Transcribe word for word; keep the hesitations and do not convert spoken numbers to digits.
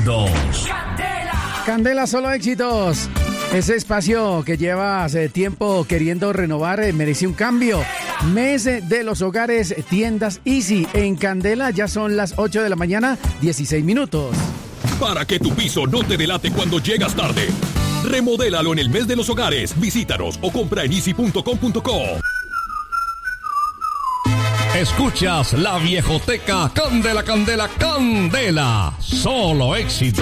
éxitos. Candela, solo éxitos. Ese espacio que llevas eh, tiempo queriendo renovar eh, merece un cambio. Mes de los hogares, tiendas Easy. En Candela ya son las ocho de la mañana, dieciséis minutos. Para que tu piso no te delate cuando llegas tarde. Remodélalo en el mes de los hogares. Visítanos o compra en easy punto com punto co. Escuchas la viejoteca Candela, Candela, Candela. Solo éxito.